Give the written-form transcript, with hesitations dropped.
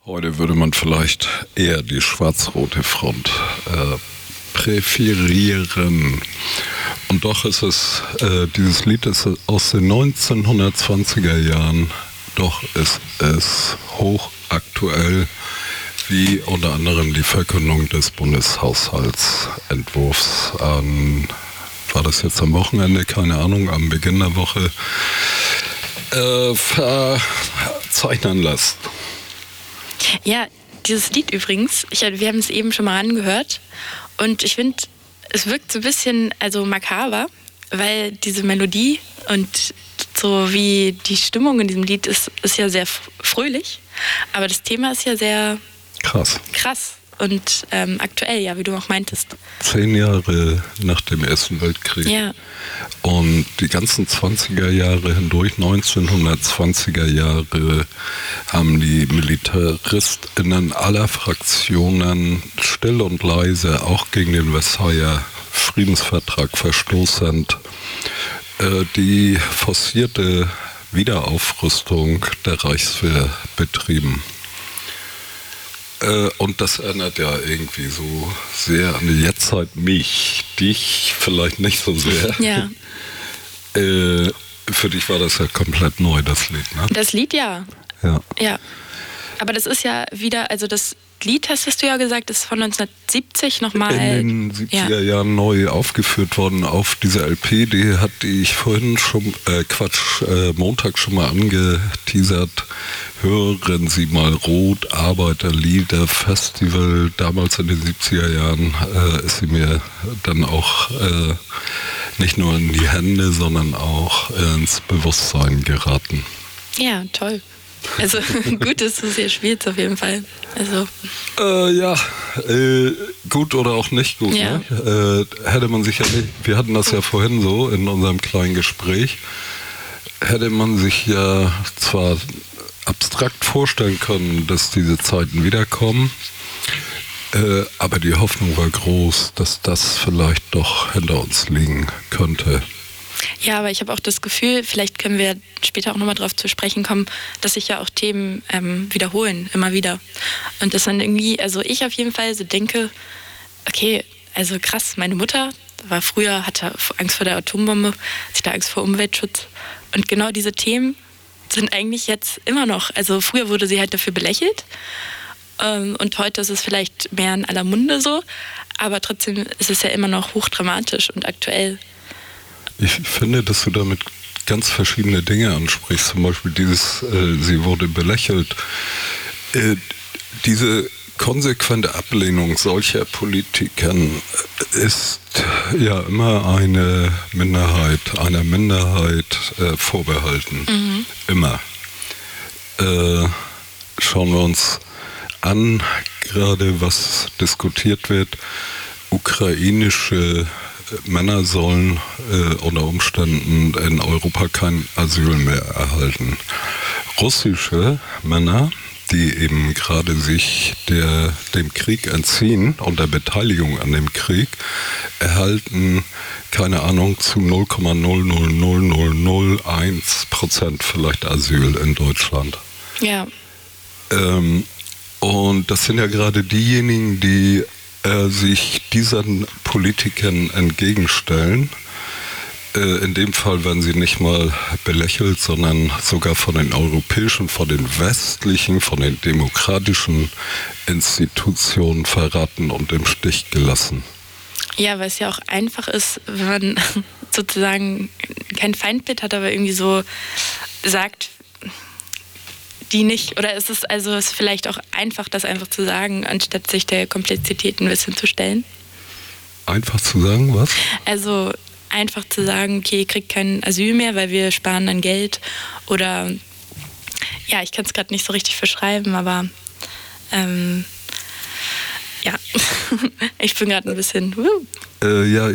Heute würde man vielleicht eher die schwarz-rote Front präferieren. Und doch ist es, dieses Lied ist aus den 1920er Jahren, doch ist es hochaktuell, wie unter anderem die Verkündung des Bundeshaushaltsentwurfs an, war das jetzt am Wochenende, keine Ahnung, am Beginn der Woche, verzeichnen lässt. Ja, dieses Lied übrigens, wir haben es eben schon mal angehört und ich finde, es wirkt so ein bisschen makaber, weil diese Melodie und so wie die Stimmung in diesem Lied ist ja sehr fröhlich, aber das Thema ist ja sehr krass und aktuell, ja, wie du auch meintest. 10 Jahre nach dem Ersten Weltkrieg. Ja. Und die ganzen 20er Jahre hindurch, 1920er Jahre, haben die MilitaristInnen aller Fraktionen still und leise, auch gegen den Versailler Friedensvertrag verstoßend, die forcierte Wiederaufrüstung der Reichswehr betrieben. Und das erinnert ja irgendwie so sehr an die Jetztzeit, dich vielleicht nicht so sehr. Ja. Für dich war das ja komplett neu, das Lied, ne? Das Lied, ja. Ja. Aber das ist ja wieder, das Lied, hast du ja gesagt, ist von 1970 nochmal. In den 70er Jahren neu aufgeführt worden auf dieser LP, die hatte ich vorhin schon, Montag schon mal angeteasert. Hören Sie mal Rot, Arbeiterlieder, Festival. Damals in den 70er Jahren ist sie mir dann auch nicht nur in die Hände, sondern auch ins Bewusstsein geraten. Ja, toll. Gut, dass du es hier spielst auf jeden Fall. Gut oder auch nicht gut. Ja. Ne? Hätte man sich ja nicht, wir hatten das ja vorhin so in unserem kleinen Gespräch, hätte man sich ja zwar abstrakt vorstellen können, dass diese Zeiten wiederkommen, aber die Hoffnung war groß, dass das vielleicht doch hinter uns liegen könnte. Ja, aber ich habe auch das Gefühl, vielleicht können wir später auch nochmal darauf zu sprechen kommen, dass sich ja auch Themen wiederholen, immer wieder. Und dass dann irgendwie, ich auf jeden Fall so denke, okay, krass, meine Mutter hatte Angst vor der Atombombe, sie hatte Angst vor Umweltschutz. Und genau diese Themen sind eigentlich jetzt immer noch, früher wurde sie halt dafür belächelt und heute ist es vielleicht mehr in aller Munde so, aber trotzdem ist es ja immer noch hochdramatisch und aktuell. Ich finde, dass du damit ganz verschiedene Dinge ansprichst. Zum Beispiel sie wurde belächelt. Diese konsequente Ablehnung solcher Politikern ist ja immer einer Minderheit vorbehalten. Mhm. Immer. Schauen wir uns an, gerade was diskutiert wird. Ukrainische Männer sollen unter Umständen in Europa kein Asyl mehr erhalten. Russische Männer, die eben gerade sich dem Krieg entziehen und der Beteiligung an dem Krieg, erhalten, keine Ahnung, zu 0,00001% vielleicht Asyl in Deutschland. Ja. Und das sind ja gerade diejenigen, die sich diesen Politikern entgegenstellen. In dem Fall werden sie nicht mal belächelt, sondern sogar von den europäischen, von den westlichen, von den demokratischen Institutionen verraten und im Stich gelassen. Ja, weil es ja auch einfach ist, wenn man sozusagen kein Feindbild hat, aber irgendwie so sagt, die nicht. Oder ist es vielleicht auch einfach, das einfach zu sagen, anstatt sich der Komplexität ein bisschen zu stellen? Einfach zu sagen, was? Einfach zu sagen, okay, ihr kriegt kein Asyl mehr, weil wir sparen an Geld. Oder, ja, ich kann es gerade nicht so richtig beschreiben, aber ja, ich bin gerade ein bisschen... Ja,